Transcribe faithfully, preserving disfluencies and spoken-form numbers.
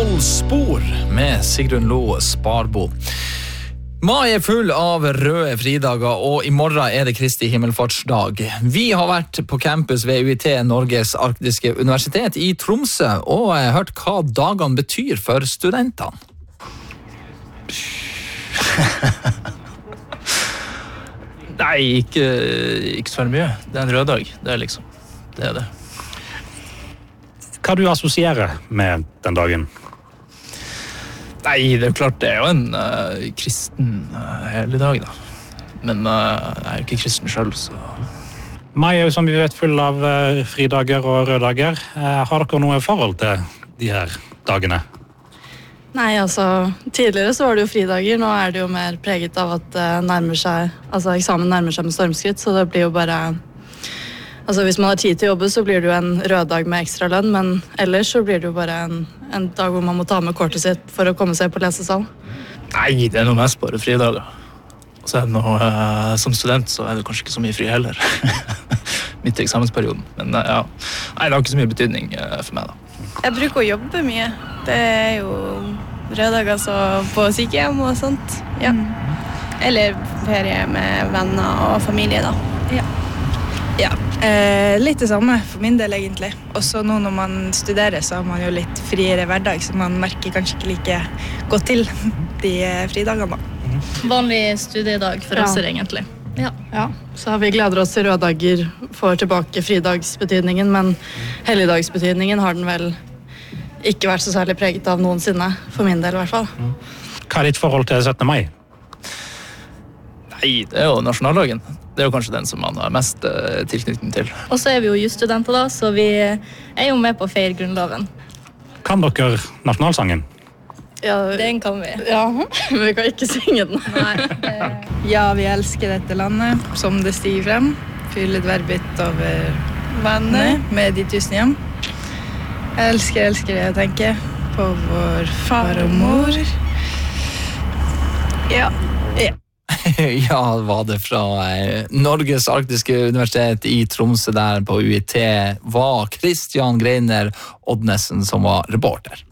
tolv spor med Sigrun Lo Sparbo. Mai er full av røde fridager, og i morgen er det Kristi himmelfartsdag. Vi har vært på campus ved U I T, Norges arktiske universitet i Tromsø, og hørt hva dagene betyr for studentene. Nei, ikke, ikke så mye. Det er en rød dag, det er liksom, det er det. Hva du assosierer med den dagen? Nei, det er jo klart, det er jo en uh, kristen uh, helligdag da. Men uh, jeg er jo ikke kristen selv, så... Mai er jo som vi vet full av uh, fridager og røddager. Uh, har dere noe forhold til de her dagene? Nei, altså, tidligere så var det jo fridager, nå er det jo mer preget av at uh, nærmer seg, altså eksamen nærmer seg med stormskritt, så det blir jo bare... Altså, hvis man har tid til å jobbe, så blir det jo en rød dag med ekstra lønn, men ellers så blir det jo bare en, en dag hvor man må ta med kortet sitt for å komme seg på lesesal. Nei, det er noe mest bare fridager. Og så er det noe, uh, som student så er det kanskje ikke så mye fri heller. Midt i eksamensperioden. Men uh, ja, nei, det har ikke så mye betydning uh, for meg da. Jeg bruker å jobbe mye. Det er jo røddager så på sykehjem og sånt. Ja. Eller ferie med venner og familie da. Ja. Ja, eh, litt det samme for min del egentlig. Også nå når man studerer så har man jo litt friere hverdag, så man merker kanskje ikke like godt til de fridagene da. Vanlig studiedag for Ja. oss egentlig. Ja. Ja, så har vi gleder oss til røddager, får tilbake fridagsbetydningen, men helligdagsbetydningen har den vel ikke vært så særlig preget av noensinne, for min del i hvert fall. Hva er ditt forhold til syttende mai? Nei, det er jo nasjonaldagen. Det er jo kanskje den som man har mest uh, tilknytning til. Og så er vi jo jusstudenter da, så vi er jo med på å feire grunnloven. Kan dere nasjonalsangen? Ja, Den kan vi. ja, men vi kan ikke synge den. Nei, det... Ja, vi elsker dette landet, som det stiger frem. Fyll et verbit over vannet med de tusen hjem. Jeg elsker, elsker det jeg tenker på vår far og mor. Ja, ja. Ja, var det fra eh, Norges arktiske universitet i Tromsø der på U I T, var Christian Greiner Oddnesen som var reporter.